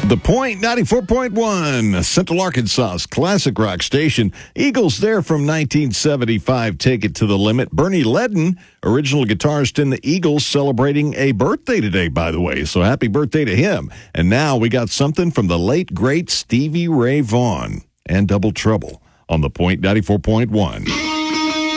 The Point 94.1, Central Arkansas's classic rock station. Eagles there from 1975, Take It to the Limit. Bernie Ledden, original guitarist in the Eagles, celebrating a birthday today, by the way. So happy birthday to him. And now we got something from the late, great Stevie Ray Vaughan and Double Trouble on The Point 94.1.